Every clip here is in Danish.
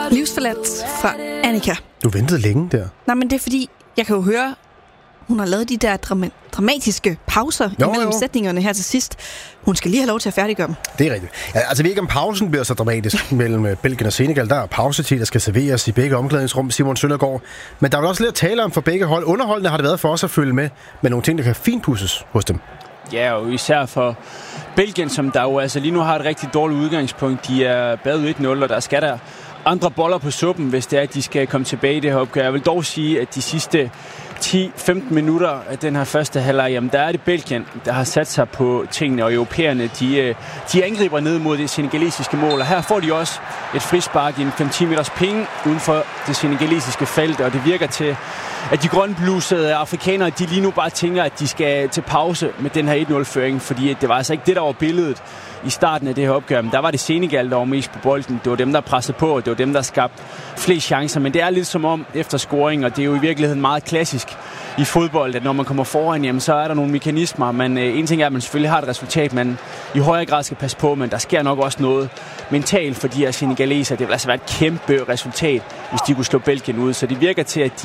Livsforladt fra Annika. Du ventede længe der. Nej, men det er fordi, jeg kan jo høre, hun har lavet de der dramatiske pauser imellem sætningerne her til sidst. Hun skal lige have lov til at færdiggøre dem. Det er rigtigt. Ja, altså, vi ikke om pausen bliver så dramatisk mellem Belgien og Senegal. Der er pausetid, der skal serveres i begge omklædningsrum, Simon Søndergaard. Men der er også lidt at tale om for begge hold. Underholdende har det været for os at følge med nogle ting, der kan finpudses hos dem. Ja, og især for Belgien, som der jo altså lige nu har et rigtig dårligt udgangspunkt. De er bagud 1-0, og der skal der andre boller på suppen, hvis det er, at de skal komme tilbage i det her opgør. Jeg vil dog sige, at de sidste 10-15 minutter af den her første halvleg, jamen der er det Belgien, der har sat sig på tingene, og europæerne, de angriber ned mod det senegalesiske mål, og her får de også et frispark i en 5-10 meters penge uden for det senegalesiske felt, og det virker til, at de grønblusede afrikanere, de lige nu bare tænker, at de skal til pause med den her 1-0-føring, fordi det var altså ikke det, der var billedet i starten af det her opgør. Men der var det Senegal, der var mest på bolden. Det var dem, der pressede på, og det var dem, der skabte flest chancer. Men det er lidt som om efter scoring, og det er jo i virkeligheden meget klassisk i fodbold, at når man kommer foran, jamen, så er der nogle mekanismer. En ting er, at man selvfølgelig har et resultat, man i højere grad skal passe på, men der sker nok også noget mentalt for de her senegaleser. Det vil altså være et kæmpe resultat, hvis de kunne slå Belgien ud. Så det virker til, at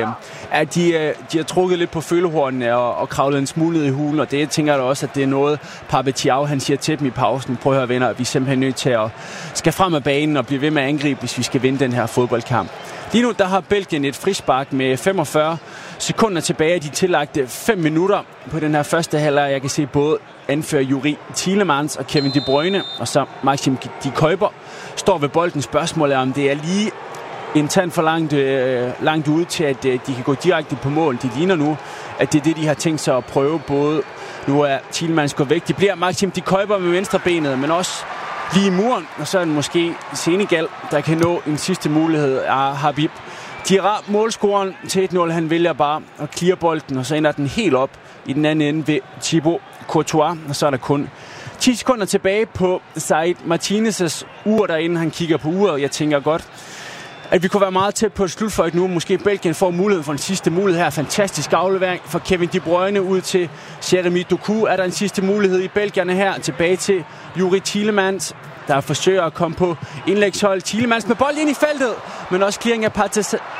de har trukket lidt på følehornene og kravlet en smule ned i hulen, og det tænker jeg også, at det er noget, Pape Thiaw, han siger til dem i pausen. Prøv at høre, venner, vi er simpelthen nødt til at skal frem af banen og blive ved med at angribe, hvis vi skal vinde den her fodboldkamp. Lige nu, der har Belgien et frispark med 45 sekunder tilbage af de tillagte 5 minutter på den her første halvleg. Jeg kan se både anfører Yuri Tielemans og Kevin De Bruyne, og så Maxime De Kuiper står ved bolden. Spørgsmålet er, om det er lige en tand for langt ude til, at de kan gå direkte på mål. De ligner nu, at det er det, de har tænkt sig at prøve. Både nu er Tielemans gået væk. Det bliver Maxime De Kuiper med venstrebenet, men også lige i muren, og så er det måske Senegal, der kan nå en sidste mulighed af Habib Diarra, målscoren til 1-0. Han vælger bare at clear bolden, og så ender den helt op i den anden ende ved Thibaut Courtois, og så er der kun 10 sekunder tilbage på Said Martinez' ur derinde. Han kigger på uret, og jeg tænker godt, at vi kunne være meget tæt på et slutfløjt nu. Måske Belgien får mulighed for en sidste mulighed her. Fantastisk aflevering fra Kevin De Bruyne ud til Jeremy Doku. Er der en sidste mulighed i Belgierne her? Tilbage til Yuri Tielemans, der forsøger at komme på indlægshold. Tielemans med bold ind i feltet, men også clearing af